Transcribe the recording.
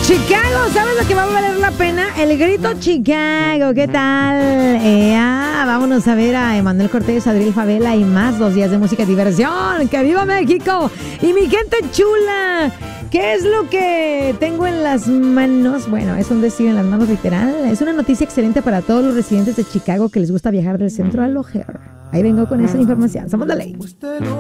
Chicago, ¿sabes lo que va a valer la pena? El grito Chicago, ¿qué tal? Vámonos a ver a Emanuel Cortés, Adriel Favela y más 2 días de música y diversión. ¡Que viva México! Y mi gente chula, ¿qué es lo que tengo en las manos? Bueno, es un decir en las manos literal. Es una noticia excelente para todos los residentes de Chicago que les gusta viajar del centro al O'Hare. Ahí vengo con esa información. Somos la ley.